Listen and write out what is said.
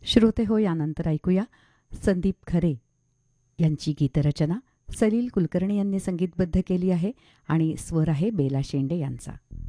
श्रोते हो, यानंतर ऐकूया संदीप खरे यांची गीतरचना. सलील कुलकर्णी यांनी संगीतबद्ध केली आहे आणि स्वर आहे बेला शेंडे यांचा.